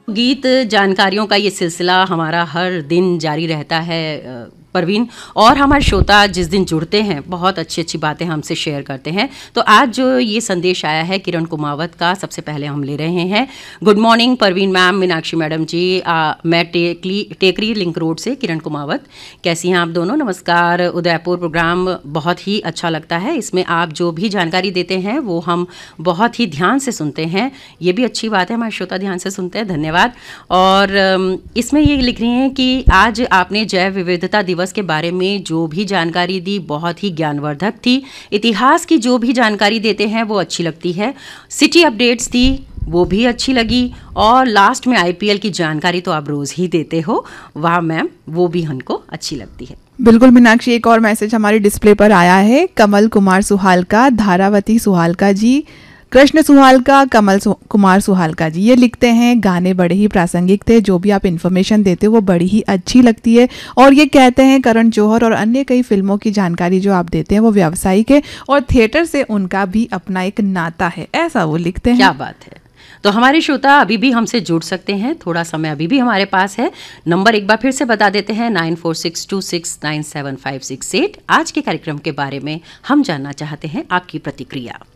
गीत जानकारियों का ये सिलसिला हमारा हर दिन जारी रहता है परवीन, और हमारे श्रोता जिस दिन जुड़ते हैं बहुत अच्छी अच्छी बातें हमसे शेयर करते हैं। तो आज जो ये संदेश आया है किरण कुमावत का, सबसे पहले हम ले रहे हैं। Good morning Parveen ma'am, Meenakshi madam जी, मैं टेकरी लिंक रोड से किरण कुमावत। कैसी हैं आप दोनों? नमस्कार। उदयपुर प्रोग्राम बहुत ही अच्छा लगता है, इसमें आप जो भी जानकारी देते हैं वो हम बहुत ही ध्यान से सुनते हैं। ये भी अच्छी बात है, हमारे श्रोता ध्यान से सुनते हैं, धन्यवाद। और इसमें ये लिख रही हैं कि आज आपने जैव विविधता दिवस के बारे में जो भी जानकारी दी बहुत ही ज्ञानवर्धक थी। इतिहास की जो भी जानकारी देते हैं वो अच्छी लगती है। सिटी अपडेट्स थी वो भी अच्छी लगी, और लास्ट में आईपीएल की जानकारी तो आप रोज ही देते हो, वाह मैम, वो भी हमको अच्छी लगती है। बिल्कुल मीनाक्षी, एक और मैसेज हमारे डिस्प्ले पर आया है। कमल कुमार सुहालका, धारावती सुहालका जी, कृष्ण सुहालका, कमल कुमार सुहालका जी, ये लिखते हैं गाने बड़े ही प्रासंगिक थे, जो भी आप इन्फॉर्मेशन देते हो वो बड़ी ही अच्छी लगती है। और ये कहते हैं करण जौहर और अन्य कई फिल्मों की जानकारी जो आप देते हैं वो व्यावसायिक है और थिएटर से उनका भी अपना एक नाता है, ऐसा वो लिखते हैं। क्या बात है। तो हमारे श्रोता अभी भी हमसे जुड़ सकते हैं, थोड़ा समय अभी भी हमारे पास है। नंबर एक बार फिर से बता देते हैं, 9462697568। आज के कार्यक्रम के बारे में हम जानना चाहते हैं आपकी प्रतिक्रिया।